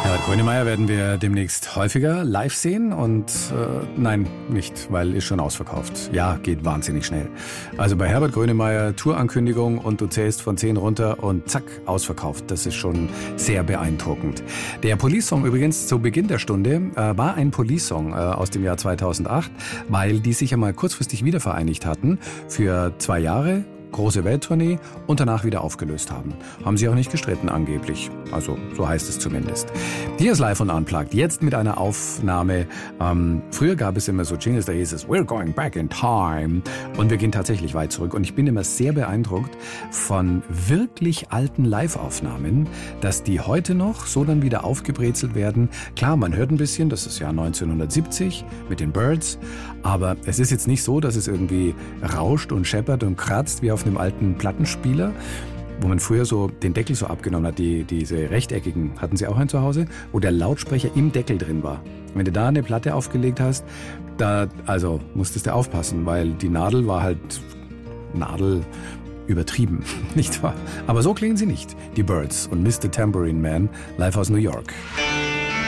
Herbert Grönemeyer werden wir demnächst häufiger live sehen und nein, nicht, weil ist schon ausverkauft. Ja, geht wahnsinnig schnell. Also bei Herbert Grönemeyer Tourankündigung und du zählst von 10 runter und zack, ausverkauft. Das ist schon sehr beeindruckend. Der Police-Song übrigens zu Beginn der Stunde war ein Police-Song aus dem Jahr 2008, weil die sich einmal kurzfristig wieder vereinigt hatten für 2 Jahre. Große Welttournee und danach wieder aufgelöst haben. Haben sie auch nicht gestritten angeblich. Also so heißt es zumindest. Hier ist Live und Unplugged. Jetzt mit einer Aufnahme. Früher gab es immer so Jingles, da hieß es We're going back in time. Und wir gehen tatsächlich weit zurück. Und ich bin immer sehr beeindruckt von wirklich alten Live-Aufnahmen, dass die heute noch so dann wieder aufgebrezelt werden. Klar, man hört ein bisschen, das ist Jahr 1970 mit den Byrds. Aber es ist jetzt nicht so, dass es irgendwie rauscht und scheppert und kratzt wie auf einem alten Plattenspieler, wo man früher so den Deckel so abgenommen hat, diese rechteckigen, hatten Sie auch einen zu Hause, wo der Lautsprecher im Deckel drin war. Wenn du da eine Platte aufgelegt hast, also musstest du aufpassen, weil die Nadel war halt übertrieben, nicht wahr? Aber so klingen sie nicht, die Byrds und Mr. Tambourine Man live aus New York.